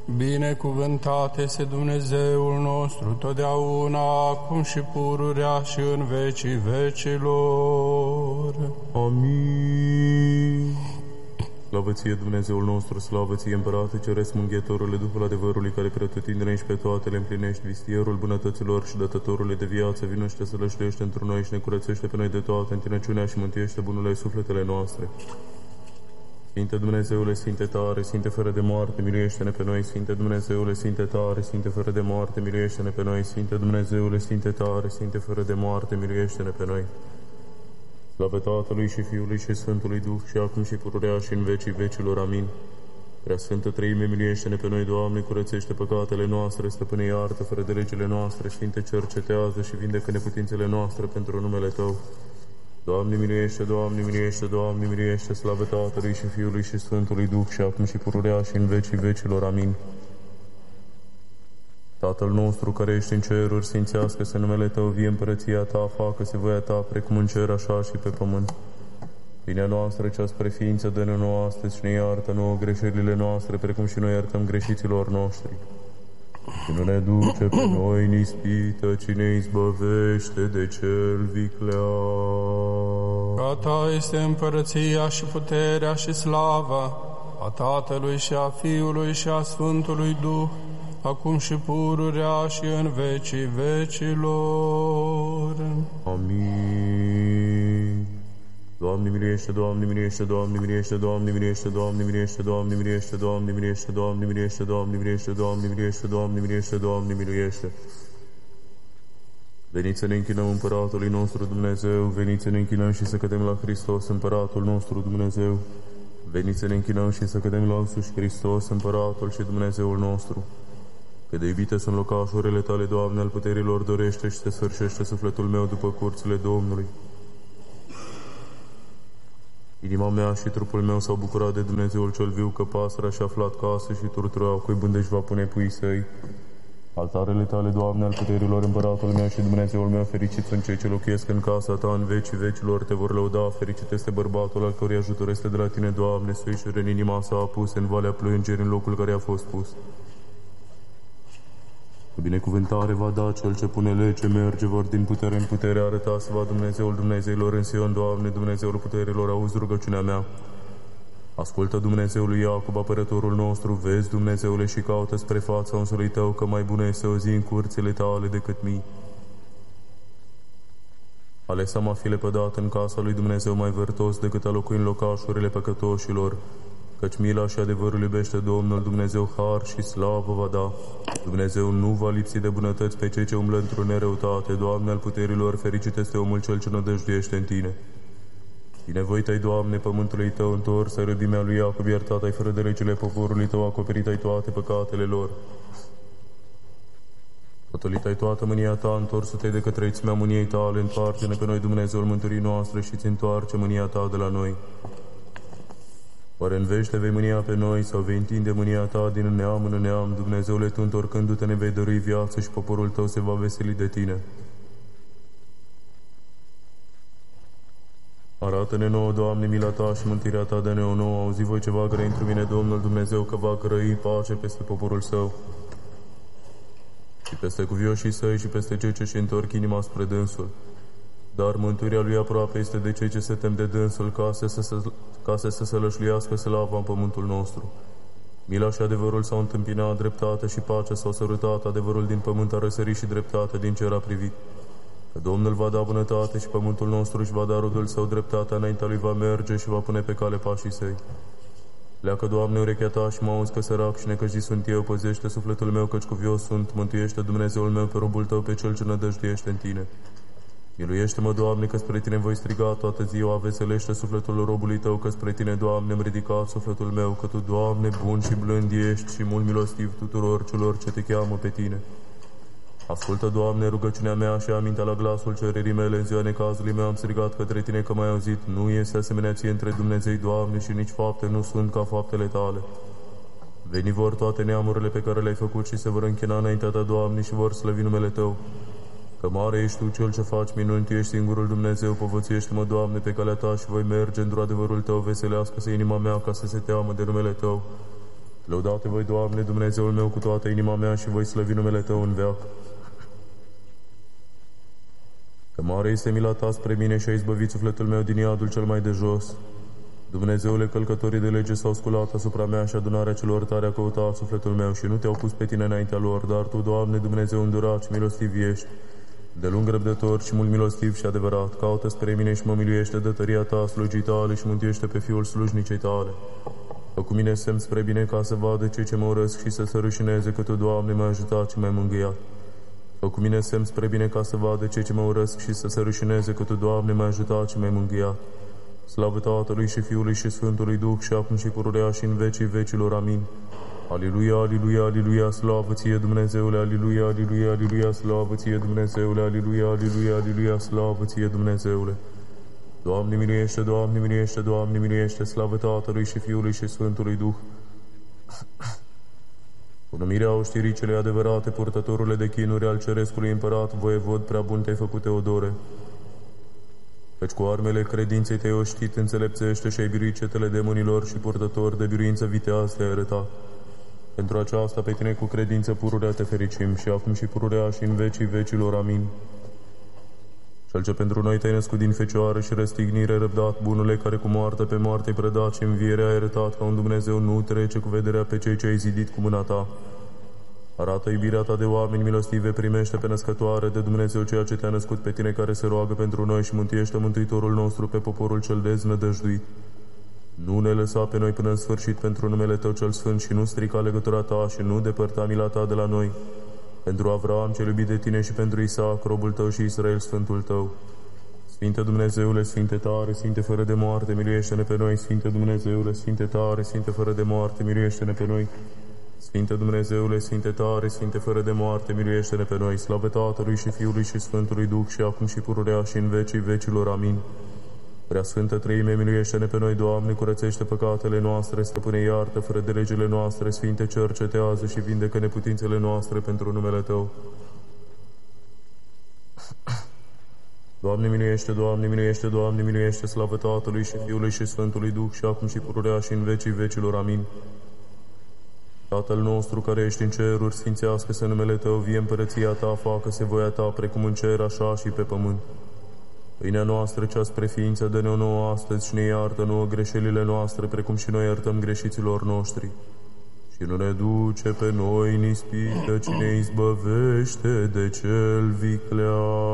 Binecuvântat este Dumnezeul nostru, totdeauna, acum și pururea și în vecii vecilor. Amin. Slavă ție, Dumnezeul nostru, slavă ție, Împărate Ceresc, Mângâietorule, Duhul adevărului, care pretutindene și pe toate le împlinești, vistierul bunătăților și dătătorule de viață, vinoște să lășluiește într noi și ne curățește pe noi de toată întinăciunea și mântuiește bunurile sufletele noastre. Sfinte Dumnezeule, Sfinte tare, Sfinte fără de moarte, miluiește-ne pe noi. Sfinte Dumnezeule, Sfinte tare, Sfinte fără de moarte, miluiește-ne pe noi. Sfinte Dumnezeule, Sfinte tare, Sfinte fără de moarte, miluiește-ne pe noi. Slavă Tatălui și Fiului și Sfântului Duh, și acum și pururea și în vecii vecilor. Amin. Prea Sfântă Treime, miluiește-ne pe noi, Doamne, curățește păcatele noastre, Stăpâne, iartă fără de legile noastre, Sfinte, cercetează și vindecă neputințele noastre pentru numele Tău. Doamne miluiește, Doamne miluiește, Doamne miluiește, slavă Tatălui și Fiului și Sfântului Duh, și acum și pururea și în vecii vecilor. Amin. Tatăl nostru care ești în ceruri, sfințească-se numele Tău, vie împărăția Ta, facă-se voia Ta, precum în cer, așa și pe pământ. Pâinea noastră cea spre ființă dă-ne nouă astăzi și ne iartă nouă greșelile noastre, precum și noi iertăm greșiților noștri. Și nu ne duce pe noi în ispită, ci ne izbăvește de cel viclean. A Ta este împărăția și puterea și slava a Tatălui și a Fiului și a Sfântului Duh, acum și pururea și în vecii vecilor. Amin. Doamne miluiește, Doamne miluiește, Doamne miluiește, Doamne miluiește, Doamne miluiește, Doamne miluiește, Doamne miluiește, Doamne miluiește, Doamne miluiește, Doamne miluiește, Doamne miluiește, Doamne miluiește. Veniți să ne închinăm Împăratului nostru Dumnezeu, veniți să ne închinăm și să cădem la Hristos, Împăratul nostru Dumnezeu. Veniți să ne închinăm și să cădem la însuși Hristos, Împăratul și Dumnezeul nostru. Cât de iubite sunt locașurile Tale, Doamne, al puterilor, dorește și se sfârșește sufletul meu după curțile Domnului. Inima mea și trupul meu s-au bucurat de Dumnezeul cel viu, că pasărea și-a aflat casă și turtura cuibând își va pune puii săi. Altarele Tale, Doamne, al puterilor, Împăratul meu și Dumnezeul meu, fericit sunt cei ce locuiesc în casa Ta, în vecii vecilor Te vor lăuda. Fericit este bărbatul al cărui ajutor este de la Tine, Doamne, suișuri în inima sa a pus, în valea plângerii, în locul care a fost pus. Cu binecuvântare va da cel ce pune lege, merge vor din putere în putere, arăta-se va Dumnezeul Dumnezeilor în Sion. Doamne, Dumnezeul puterilor, auzi rugăciunea mea. Ascultă, Dumnezeului Iacob, apărătorul nostru, vezi, Dumnezeule, și caută spre fața unsului Tău, că mai bună este o zi în curțile Tale decât mii. Alesa m-a fi lepădat în casa lui Dumnezeu mai vârtos decât a locui în locașurile păcătoșilor, căci mila și adevărul iubește Domnul Dumnezeu, har și slavă va da. Dumnezeu nu va lipsi de bunătăți pe cei ce umblă într-o nereutate. Doamne al puterilor, fericit este omul cel ce nădăjduiește în Tine. Binevoit-ai, Doamne, pământului Tău întors, ai râdimea lui Iacob, iertat-ai fără de legile poporului Tău, acoperit-ai toate păcatele lor. Potolit-ai toată mânia Ta, întors-te de către ițmea mâniei Tale, împarte-ne pe noi, Dumnezeul mântuirii noastre, și ți întoarce mânia Ta de la noi. Oare învește vei mânia pe noi, sau vei întinde mânia Ta din neam în neam? Dumnezeule, Tu, întorcându-te, ne vei dărui viață și poporul Tău se va veseli de Tine. Arată-ne nouă, Doamne, mila Ta și mântuirea Ta, dă-ne o nouă. Auzi voi ce va grăi într mine, Domnul Dumnezeu, că va grăi pace peste poporul Său și peste cuvioșii Săi și peste cei ce-și întorc inima spre Dânsul. Dar mântuirea Lui aproape este de cei ce se tem de Dânsul, ca să se sălășluiască slava în pământul nostru. Mila și adevărul s-au întâmpinat, dreptate și pace s-au sărutat, adevărul din pământ a răsărit și dreptate din cer a privit. Că Domnul va da bunătate și pământul nostru își va da rodul Său, dreptatea înaintea Lui va merge și va pune pe cale pașii Săi. Pleacă, Doamne, urechea Ta și mă auzi că sărac și necăjit sunt eu, păzește sufletul meu, căci cuvios sunt, mântuiește, Dumnezeul meu, pe robul Tău, pe cel ce nădăjduiește în Tine. Miluiește-mă, Doamne, că spre Tine voi striga toată ziua, veselește sufletul robului Tău, că spre Tine, Doamne, îmi ridicat sufletul meu, că Tu, Doamne, bun și blând ești și mult milostiv tuturor celor ce Te cheamă pe Tine. Ascultă, Doamne, rugăciunea mea și amintea la glasul cererii mele. În ziua necazului meu am strigat către Tine, că m-ai auzit. Nu este asemenea Ție între Dumnezei, Doamne, și nici fapte nu sunt ca faptele Tale. Veni vor toate neamurile pe care le-ai făcut și se vor închina înaintea Ta, Doamne, și vor slăvi numele Tău. Că mare ești Tu, Cel ce faci minuni, Tu ești singurul Dumnezeu, povățuiește-mă, Doamne, pe calea Ta și voi merge într-o adevărul Tău, veselească-se inima mea ca să se teamă de numele Tău. Lăudate voi, Doamne, Dumnezeul meu, cu toată inima mea și voi slăvi numele Tău în veac. Că mare este mila Ta spre mine și a izbăvit sufletul meu din iadul cel mai de jos. Dumnezeule, călcătorii de lege s-au sculat asupra mea și adunarea celor tare a căutat sufletul meu și nu Te-au pus pe Tine înaintea lor, dar Tu, Doamne, Dumnezeu îndurat și milostiv ești, de lung răbdător și mult milostiv și adevărat, caută spre mine și mă miluiește de tăria Ta, slujii Tale și mântuiește pe Fiul slujnicei Tale. Fă cu mine semn spre bine ca să vadă cei ce mă urăsc și să se rușineze că Tu, Doamne, m-ai ajutat și m-ai mângâiat. Fă cu mine semn spre bine ca să vadă cei ce mă urăsc și să se rușineze că Tu, Doamne, m-ai ajutat și m-ai mângâiat. Slavă Tatălui și Fiului și Sfântului Duh și acum și pururea și în vecii vecilor. Amin. Aliluia, aliluia, aliluia, slavă Ție, Dumnezeule, aliluia, aliluia, aliluia, slavă Ție, Dumnezeule, aliluia, aliluia, aliluia, slavă Ție, Dumnezeule. Doamne miluiește, Doamne miluiește, Doamne miluiește, slavă Tatălui și Fiului și Sfântului Duh. Cu numirea oștirii cele adevărate, purtătorule de chinuri al cerescului împărat, voievod prea bun Te-ai făcut, Teodore. Căci cu armele credinței Te-ai oștit, înțelepțește și ai biruit cetele demonilor și purtător de biruință viteaz Te-ai arătat. Pentru aceasta pe Tine cu credință pururea Te fericim și acum și pururea și în vecii vecilor. Amin. Cel ce pentru noi Te-ai născut din Fecioară și răstignire răbdat, bunule, care cu moarte pe moarte ai predat și învierea ai arătat, ca un Dumnezeu nu trece cu vederea pe cei ce ai zidit cu mâna Ta. Arată iubirea Ta de oameni milostive, primește pe născătoare de Dumnezeu ceea ce Te-a născut pe Tine care se roagă pentru noi și mântuiește Mântuitorul nostru pe poporul cel deznădăjduit. Nu ne lăsa pe noi până în sfârșit pentru numele Tău cel sfânt și nu strica legătura Ta și nu depărta mila Ta de la noi. Pentru Avram cel iubit de Tine și pentru Isaac, robul Tău și Israel, Sfântul Tău. Sfinte Dumnezeule, Sfinte tare, Sfinte fără de moarte, miluiește-ne pe noi. Sfinte Dumnezeule, Sfinte tare, Sfinte fără de moarte, miluiește-ne pe noi. Sfinte Dumnezeule, Sfinte tare, Sfinte fără de moarte, miluiește-ne pe noi. Slavă Tatălui și Fiului și Sfântului Duh și acum și pururea și în vecii vecilor. Amin. Prea Sfântă Treime, miluiește-ne pe noi, Doamne, curățește păcatele noastre, stăpâne iartă, fără de legile noastre, Sfinte cercetează și vindecă neputințele noastre pentru numele Tău. Doamne miluiește, Doamne miluiește, Doamne miluiește, slavă Tatălui și Fiului și Sfântului Duh și acum și pururea și în vecii vecilor. Amin. Tatăl nostru care ești în ceruri, sfințească-se numele Tău, vie împărăția Ta, facă-se voia Ta, precum în cer, așa și pe pământ. Pâinea noastră cea spre ființă dă-ne-o nouă astăzi și ne iartă nouă greșelile noastre, precum și noi iertăm greșiților noștri. Și nu ne duce pe noi în ispită, ci ne izbăvește de cel viclean.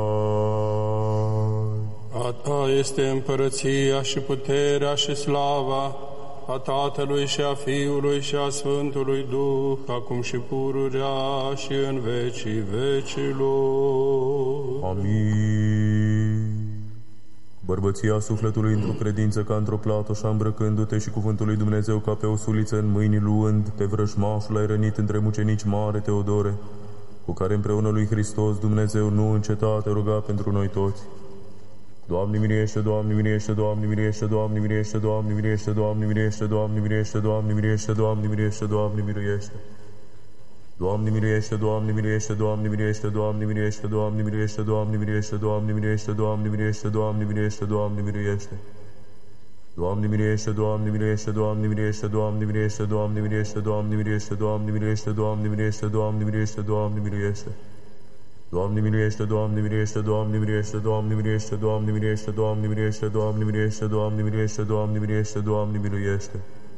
A Ta este împărăția și puterea și slava, a Tatălui și a Fiului și a Sfântului Duh, acum și pururea și în vecii vecilor. Amin. Bărbăția sufletului într-o credință ca într-o plată, așa îmbrăcându-te și cuvântul lui Dumnezeu ca pe o suliță în mâini luând, pe vrăjmașul ai rănit între mucenici mare, Teodore, cu care împreună lui Hristos Dumnezeu nu înceta te ruga pentru noi toți. Doamne miluiește, Doamne miluiește, Doamne miluiește, Doamne miluiește, Doamne miluiește, Doamne miluiește, Doamne miluiește, Doamne miluiește, Doamne miluiește, Doamne miluiește. Doamne miluiește, Doamne miluiește, Doamne miluiește, Doamne miluiește, Doamne miluiește, Doamne miluiește, Doamne miluiește, Doamne miluiește, Doamne miluiește, Doamne miluiește. Doamne miluiește, Doamne miluiește, Doamne miluiește, Doamne miluiește, Doamne miluiește, Doamne miluiește, Doamne miluiește, Doamne miluiește, Doamne miluiește, Doamne miluiește. Doamne miluiește, Doamne miluiește, Doamne miluiește, Doamne miluiește, Doamne miluiește, Doamne miluiește, Doamne miluiește, Doamne miluiește, Doamne miluiește, Doamne miluiește.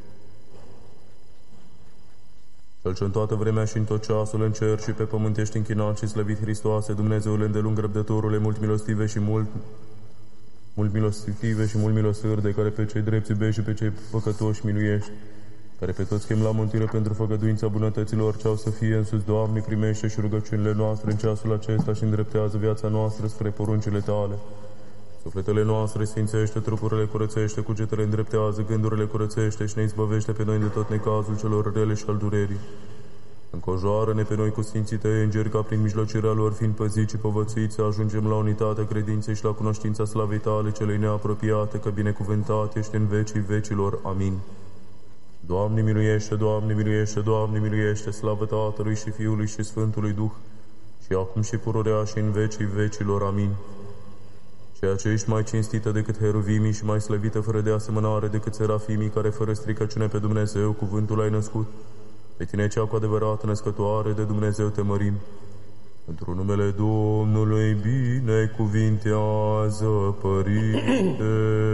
Cel ce în toată vremea și în tot ceasul în cer și pe pământ ești închinat și slăvit, Hristoase, Dumnezeule îndelung răbdătorule, mult milostive și mult milostive și mult milosârde, care pe cei drepți iubești și pe cei păcătoși miluiești, care pe toți chem la mântire pentru făgăduința bunătăților ce au să fie în sus. Doamne, primește și rugăciunile noastre în ceasul acesta și îndreptează viața noastră spre poruncile Tale. Sufletele noastre sfințește, trupurile curățește, cugetele îndreptează, gândurile curățește și ne izbăvește pe noi de tot necazul celor rele și al durerii. Încojoară-ne pe noi cu sfinții Tăi îngeri, ca prin mijlocirea lor fiind păziți și povățuiți să ajungem la unitatea credinței și la cunoștința slavei Tale celei neapropiate, că binecuvântat ești în vecii vecilor. Amin. Doamne miluiește, Doamne miluiește, Doamne miluiește, slavă Tatălui și Fiului și Sfântului Duh, și acum și pururea și în vecii vecilor. Amin. Ceea ce ești mai cinstită decât heruvimii și mai slăvită fără de asemănare decât serafimii, care fără stricăciune pe Dumnezeu cuvântul ai născut, Pe tine cea cu adevărat născătoare de Dumnezeu te mărim. Pentru numele Domnului binecuvintează, Părinte.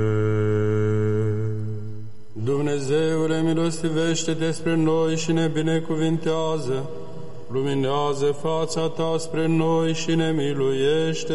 Dumnezeule, milostivește-te spre noi și ne binecuvintează. Luminează fața ta spre noi și ne miluiește.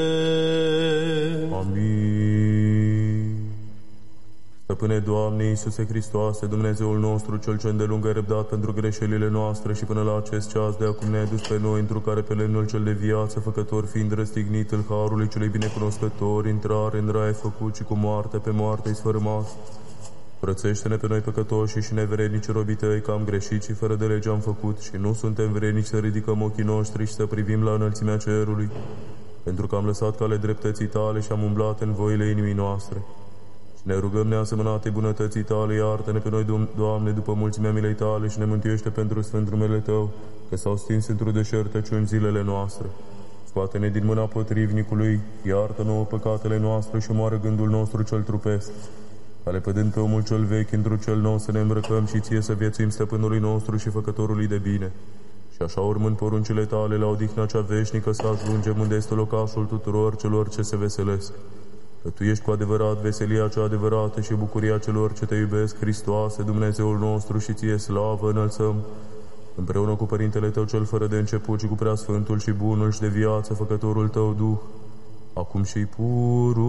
Amin. Stăpâne, Doamne Iisuse Hristoase, Dumnezeul nostru, Cel ce îndelung ai răbdat pentru greșelile noastre și până la acest ceas de acum ne-ai dus pe noi, întru care pe lemnul cel de viață, făcător fiind răstignit, îl harului celui binecunoscător, intrare în rai făcut și cu moarte pe moarte-i sfărâmat. Frățește-ne pe noi păcătoși și nevrednici robii tăi, că am greșit și fără de lege am făcut și nu suntem vrednici să ridicăm ochii noștri și să privim la înălțimea cerului, pentru că am lăsat cale dreptății tale și am umblat în voile inimii noastre. Și ne rugăm neasemănate bunătății tale, iartă-ne pe noi, Doamne, după mulțimea milei tale și ne mântuiește pentru sfânt numele tău, că s-au stins într-o deșertăciuni zilele noastre. Scoate-ne din mâna potrivnicului, iartă-nouă păcatele noastre și omoară gândul nostru cel trupesc, ale pădând pe omul cel vechi într-un cel nou să ne îmbrăcăm și ție să viețuim stăpânului nostru și făcătorului de bine. Și așa, urmând poruncile tale la odihna cea veșnică, să ajungem unde este locașul tuturor celor ce se veselesc. Că tu ești cu adevărat veselia cea adevărată și bucuria celor ce te iubesc, Hristoase, Dumnezeul nostru, și ție slavă înălțăm, împreună cu Părintele tău cel fără de început și cu Preasfântul și Bunul și de viață, Făcătorul tău Duh, acum și purul